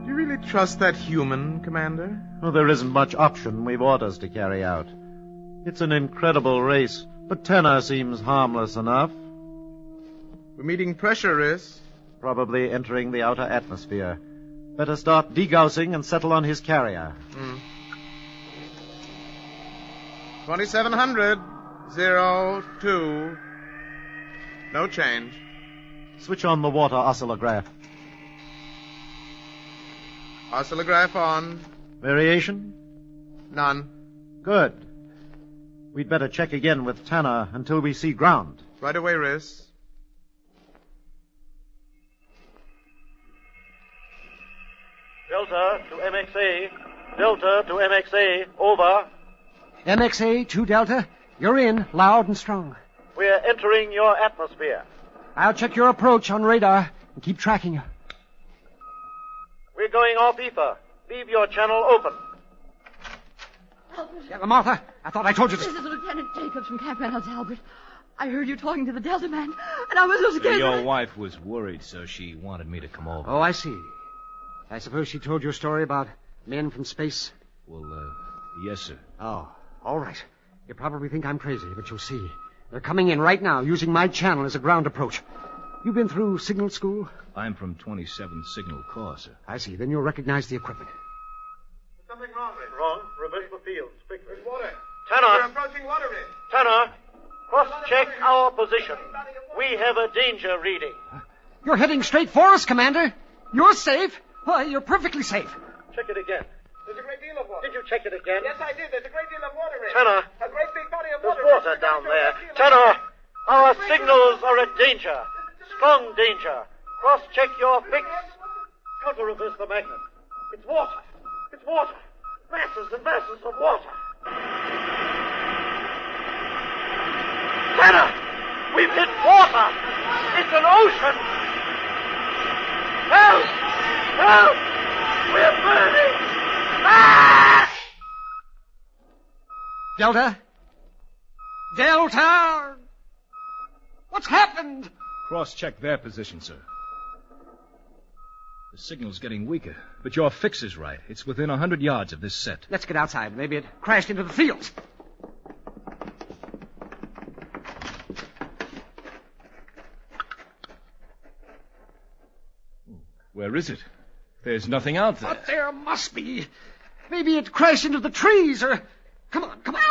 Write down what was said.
Do you really trust that human, Commander? Well, there isn't much option. We've orders to carry out. It's an incredible race, but Tenor seems harmless enough. We're meeting pressure, Riss. Probably entering the outer atmosphere. Better start degaussing and settle on his carrier. 2700. 02. No change. Switch on the water oscillograph. Oscillograph on. Variation? None. Good. We'd better check again with Tanner until we see ground. Right away, Riss. Delta to MXA. Delta to MXA. Over. MXA 2 Delta. You're in, loud and strong. We're entering your atmosphere. I'll check your approach on radar and keep tracking you. We're going off ether. Leave your channel open. Albert. Yeah, Martha, I thought I told you this. This is Lieutenant Jacobs from Camp Reynolds, Albert. I heard you talking to the Delta man, and I was so scared. Your wife was worried, so she wanted me to come over. Oh, I see. I suppose she told you a story about men from space? Well, yes, sir. Oh, all right. You probably think I'm crazy, but you'll see. They're coming in right now, using my channel as a ground approach. You've been through signal school? I'm from 27th Signal Corps, sir. I see. Then you'll recognize the equipment. There's something wrong, Riss. Wrong. Reverse the field. Quickly. There's water. Tanner. We're approaching water, Riss. Tanner, cross-check our position. We have a danger reading. You're heading straight for us, Commander. You're safe. Why, you're perfectly safe. Check it again. There's a great deal of water. Did you check it again? Yes, I did. There's a great deal of water, Riss. Tanner. A great big body of There's water. water down there. Tanner, our signals are a danger. Strong danger. Cross-check your fix. Counter-reverse the magnet. It's water. It's water. Masses and masses of water. Tanner, we've hit water. It's an ocean. Help! Help! We're burning! Ah! Delta? Delta! What's happened? Cross-check their position, sir. The signal's getting weaker, but your fix is right. It's within 100 yards of this set. Let's get outside. Maybe it crashed into the fields. Where is it? There's nothing out there. But there must be. Maybe it crashed into the trees, or... Come on, come on.